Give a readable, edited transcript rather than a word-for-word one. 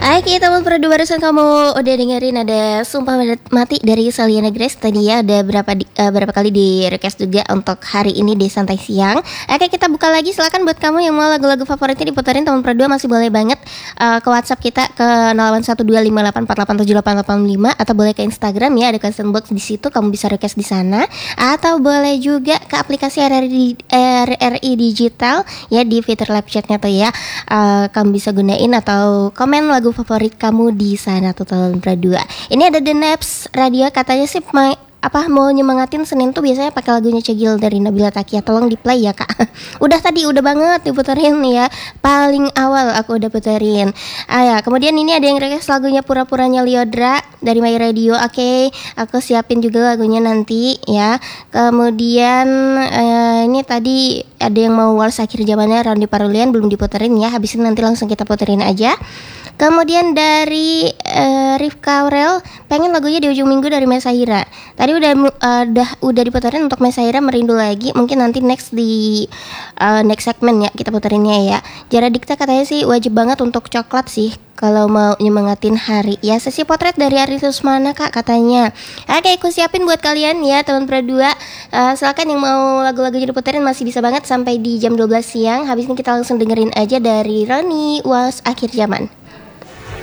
Oke, teman perdu barusan kamu udah dengerin ada Sumpah Mati dari Saliana Grace. Tadi ya ada berapa kali di request juga untuk hari ini di Santai Siang. Oke, kita buka lagi. Silakan buat kamu yang mau lagu-lagu favoritnya diputerin, teman perdu masih boleh banget ke WhatsApp kita ke 081258487885 atau boleh ke Instagram ya, ada question box di situ, kamu bisa request di sana, atau boleh juga ke aplikasi RRI Digital ya, di fitur live chatnya tuh ya. Kamu bisa gunain atau komen lagu favorit kamu di sana tuh teman berdua. Ini ada The Naps Radio, katanya sih mau nyemangatin Senin tuh biasanya pakai lagunya Cegil dari Nabila Takia. Tolong di play ya kak. Udah banget diputerin ya, paling awal aku udah puterin. Ya, kemudian ini ada yang request lagunya Pura-puranya Lyodra dari My Radio. Oke, aku siapin juga lagunya nanti ya. Kemudian ini tadi ada yang mau Wals Akhir Zamannya Randy Parulian, belum diputerin ya. Habis ini nanti langsung kita puterin aja. Kemudian dari Rifka Aurel, pengen lagunya Di Ujung Minggu dari Mesahira. Tadi udah diputerin untuk Mesahira, Merindu Lagi. Mungkin nanti next di next segmen ya kita puterinnya ya. Jara Dikta katanya sih wajib banget untuk coklat sih kalau mau nyemangatin hari ya. Sesi potret dari Ari Susmana kak katanya. Oke, aku siapin buat kalian ya teman berdua. Silakan yang mau lagu-lagunya diputerin masih bisa banget sampai di jam 12 siang. Habis ini kita langsung dengerin aja dari Roni Wals Akhir Zaman.